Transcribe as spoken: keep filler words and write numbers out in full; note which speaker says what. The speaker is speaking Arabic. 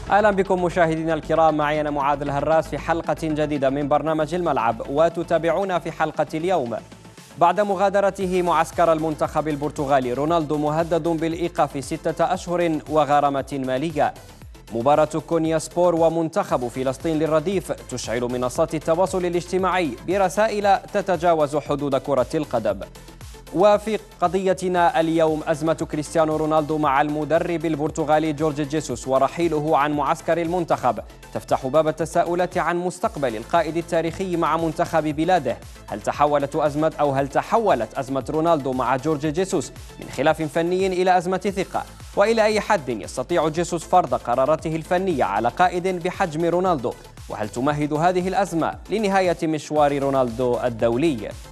Speaker 1: أهلا بكم مشاهدينا الكرام، معي أنا معاذ الهراس في حلقة جديدة من برنامج الملعب، وتتابعونا في حلقة اليوم. بعد مغادرته معسكر المنتخب البرتغالي، رونالدو مهدد بالإيقاف ستة أشهر وغرامة مالية. مباراة كونيا سبور ومنتخب فلسطين للرديف تشعل منصات التواصل الاجتماعي برسائل تتجاوز حدود كرة القدم. وفي قضيتنا اليوم أزمة كريستيانو رونالدو مع المدرب البرتغالي جورج جيسوس ورحيله عن معسكر المنتخب تفتح باب التساؤلات عن مستقبل القائد التاريخي مع منتخب بلاده. هل تحولت أزمة أو هل تحولت أزمة رونالدو مع جورج جيسوس من خلاف فني إلى أزمة ثقة؟ وإلى أي حد يستطيع جيسوس فرض قراراته الفنية على قائد بحجم رونالدو؟ وهل تمهد هذه الأزمة لنهاية مشوار رونالدو الدولي؟